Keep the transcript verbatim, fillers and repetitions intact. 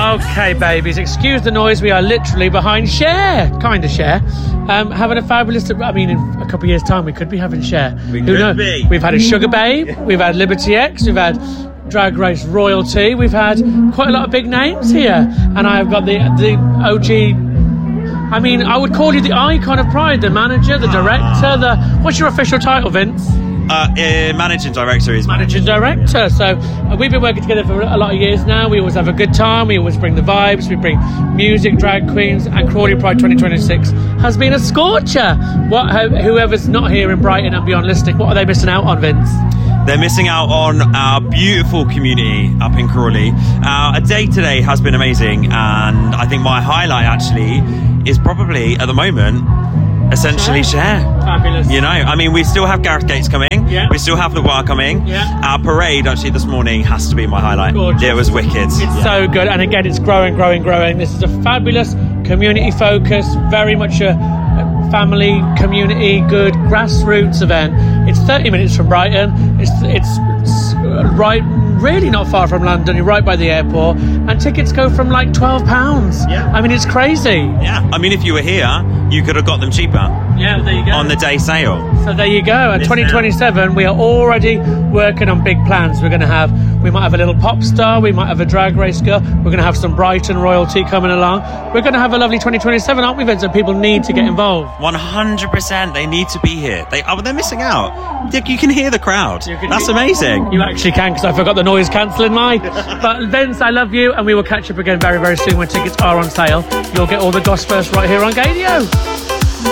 Okay, babies, excuse the noise. We are literally behind Cher, kind of Cher, um, having a fabulous. I mean, in a couple of years' time, we could be having Cher. We Who could knows? be. We've had a Sugar Babe, we've had Liberty X, we've had Drag Race Royalty, we've had quite a lot of big names here, and I have got the the O G. I mean, I would call you the icon of Pride, the manager, the director, the what's your official title, Vince? Uh, uh, managing director is Managing director. So uh, we've been working together for a lot of years now. We always have a good time. We always bring the vibes. We bring music, drag queens, and Crawley Pride twenty twenty-six has been a scorcher. What? Whoever's not here in Brighton and beyond listening, what are they missing out on, Vince? They're missing out on our beautiful community up in Crawley. Uh, a day today has been amazing, and I think my highlight actually is probably at the moment essentially Cher. Fabulous. You know, I mean, we still have Gareth Gates coming. Yeah. We still have The Wire coming. Yeah. Our parade actually this morning has to be my highlight. Gorgeous. It was wicked. It's Yeah. so good, and again, it's growing, growing, growing. This is a fabulous community focus, very much a family, community, good grassroots event. It's thirty minutes from Brighton. It's it's, it's right, really not far from London. You're right by the airport, and tickets go from like twelve pounds. Yeah. I mean, it's crazy. Yeah, I mean, if you were here, you could have got them cheaper Yeah, there you go. on the day sale. So there you go. And Yes, twenty twenty-seven, we are already working on big plans. We're going to have, we might have a little pop star, we might have a drag race girl, we're going to have some Brighton royalty coming along. We're going to have a lovely twenty twenty-seven, aren't we, Vince? And people need to get involved. one hundred percent, they need to be here. They oh, they're missing out. Dick, you can hear the crowd. You can That's hear- amazing. You actually can, because I forgot the noise cancelling mine. But Vince, I love you, and we will catch up again very, very soon when tickets are on sale. You'll get all the goss first right here on Gadio.